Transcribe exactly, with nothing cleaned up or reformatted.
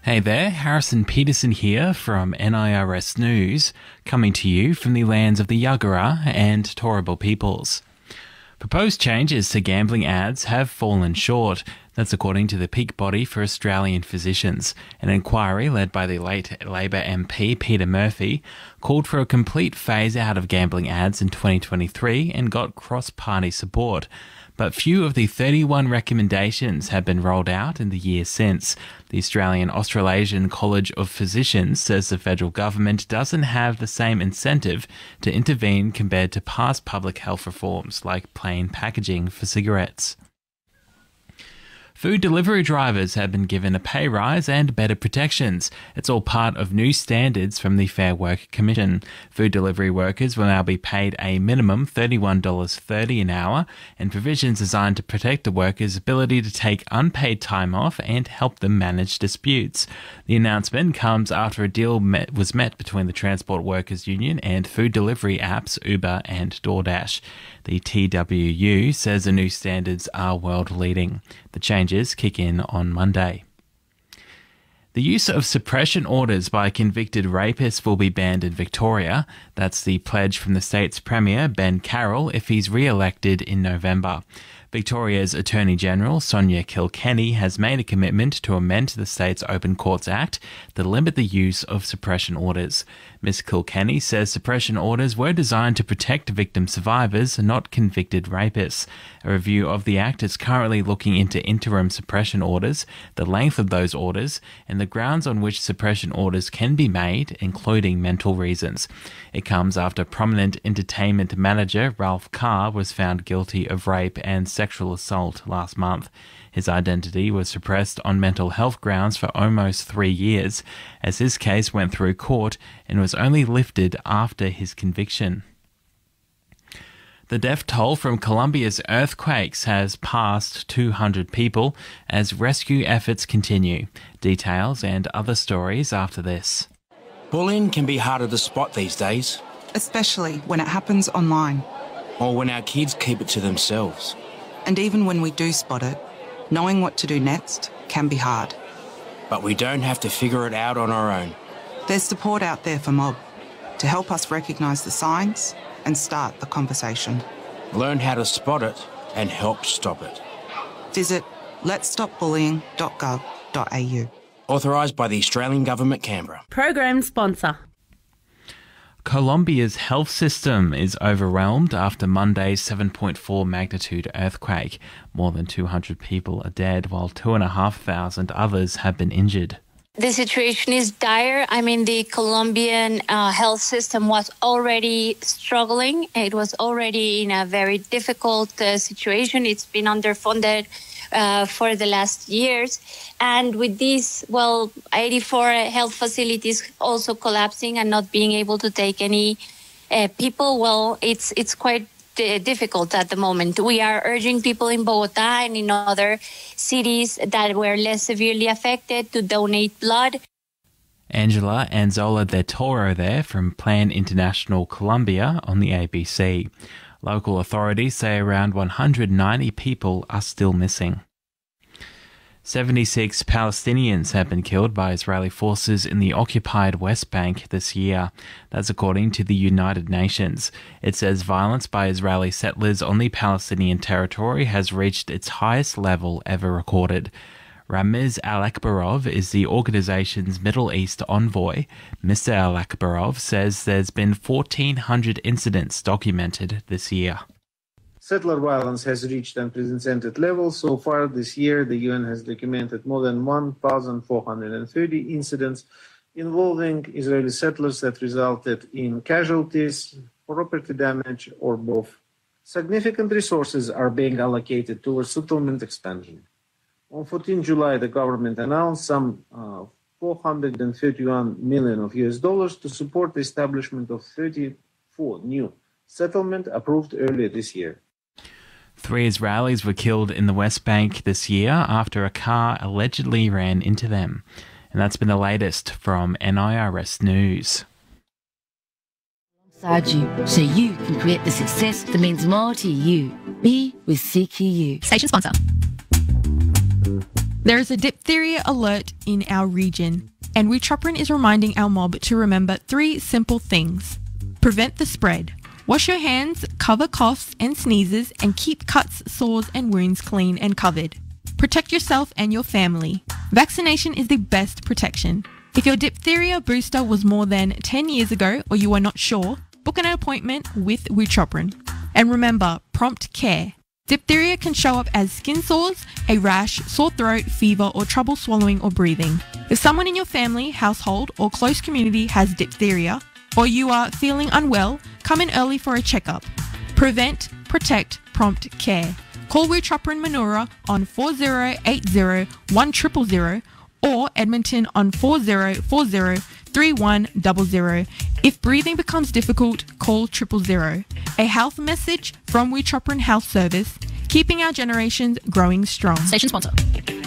Hey there, Harrison Peterson here from N I R S News, coming to you from the lands of the Yagara and Turrbal peoples. Proposed changes to gambling ads have fallen short. That's according to the peak body for Australian physicians. An inquiry led by the late Labor M P Peter Murphy called for a complete phase-out of gambling ads in twenty twenty-three and got cross-party support. But few of the thirty-one recommendations have been rolled out in the year since. The Australian Australasian College of Physicians says the federal government doesn't have the same incentive to intervene compared to past public health reforms like plain packaging for cigarettes. Food delivery drivers have been given a pay rise and better protections. It's all part of new standards from the Fair Work Commission. Food delivery workers will now be paid a minimum thirty-one dollars thirty an hour, and provisions designed to protect the workers' ability to take unpaid time off and help them manage disputes. The announcement comes after a deal met, was met between the Transport Workers Union and food delivery apps Uber and DoorDash. The T W U says the new standards are world-leading. The changes kick in on Monday. The use of suppression orders by convicted rapists will be banned in Victoria. That's the pledge from the state's Premier, Ben Carroll, if he's re-elected in November. Victoria's Attorney-General, Sonia Kilkenny, has made a commitment to amend the state's Open Courts Act to limit the use of suppression orders. Miz Kilkenny says suppression orders were designed to protect victim survivors, not convicted rapists. A review of the Act is currently looking into interim suppression orders, the length of those orders, and the grounds on which suppression orders can be made, including mental reasons. It comes after prominent entertainment manager Ralph Carr was found guilty of rape and sexual assault last month. His identity was suppressed on mental health grounds for almost three years, as his case went through court and was only lifted after his conviction. The death toll from Colombia's earthquakes has passed two hundred people as rescue efforts continue. Details and other stories after this. Bullying can be harder to spot these days. Especially when it happens online. Or when our kids keep it to themselves. And even when we do spot it, knowing what to do next can be hard. But we don't have to figure it out on our own. There's support out there for Mob to help us recognise the signs and start the conversation. Learn how to spot it and help stop it. Visit lets stop bullying dot gov dot a u. Authorised by the Australian Government, Canberra. Program sponsor. Colombia's health system is overwhelmed after Monday's seven point four magnitude earthquake. More than two hundred people are dead, while two thousand five hundred others have been injured. The situation is dire. I mean, the Colombian uh, health system was already struggling. It was already in a very difficult uh, situation. It's been underfunded uh, for the last years. And with these, well, eighty-four health facilities also collapsing and not being able to take any uh, people, well, it's it's quite uh, difficult at the moment. We are urging people in Bogotá and in other cities that were less severely affected to donate blood. Angela Anzola de Toro there from Plan International Colombia on the A B C. Local authorities say around one hundred ninety people are still missing. seventy-six Palestinians have been killed by Israeli forces in the occupied West Bank this year. That's according to the United Nations. It says violence by Israeli settlers on the Palestinian territory has reached its highest level ever recorded. Ramiz Al-Akbarov is the organization's Middle East envoy. Mister Al-Akbarov says there's been fourteen hundred incidents documented this year. Settler violence has reached unprecedented levels. So far this year, the U N has documented more than one thousand four hundred thirty incidents involving Israeli settlers that resulted in casualties, property damage, or both. Significant resources are being allocated towards settlement expansion. On fourteenth of July, the government announced some uh, four hundred thirty-one million of U S dollars to support the establishment of thirty-four new settlements approved earlier this year. Three Israelis were killed in the West Bank this year after a car allegedly ran into them. And that's been the latest from N I R S News. Alongside you, so you can create the success that means more to you. Be with C Q U. Station sponsor. There is a diphtheria alert in our region, and Witroprin is reminding our mob to remember three simple things. Prevent the spread. Wash your hands, cover coughs and sneezes, and keep cuts, sores and wounds clean and covered. Protect yourself and your family. Vaccination is the best protection. If your diphtheria booster was more than ten years ago or you are not sure, book an appointment with Witroprin. And remember, prompt care. Diphtheria can show up as skin sores, a rash, sore throat, fever, or trouble swallowing or breathing. If someone in your family, household, or close community has diphtheria, or you are feeling unwell, come in early for a checkup. Prevent, protect, prompt care. Call Witroprin Manura on four zero eight zero one zero zero zero or Edmonton on four zero four zero three one zero zero. If breathing becomes difficult, call triple zero. A health message from Witroprin Health Service, keeping our generations growing strong. Station sponsor.